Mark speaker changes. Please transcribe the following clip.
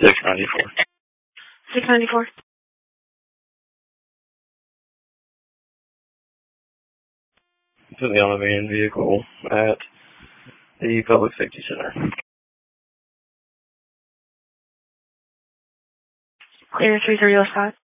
Speaker 1: 694.
Speaker 2: 694.
Speaker 1: Put me on a van vehicle at the Public Safety Center.
Speaker 2: Clear 330 Scott.